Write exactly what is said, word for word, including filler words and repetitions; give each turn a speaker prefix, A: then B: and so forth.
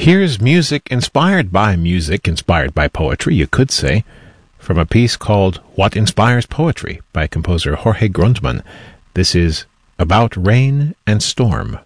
A: Here's music inspired by music, inspired by poetry, you could say, from a piece called What Inspires Poetry by composer Jorge Grundmann. This is About Rain and Storm.